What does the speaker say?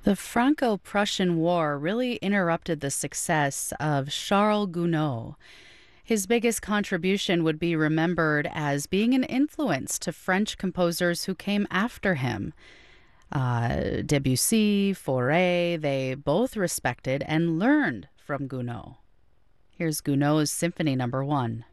The Franco-Prussian War really interrupted the success of Charles Gounod. His biggest contribution would be remembered as being an influence to French composers who came after him. Debussy, Fauré, they both respected and learned from Gounod. Here's Gounod's Symphony Number 1.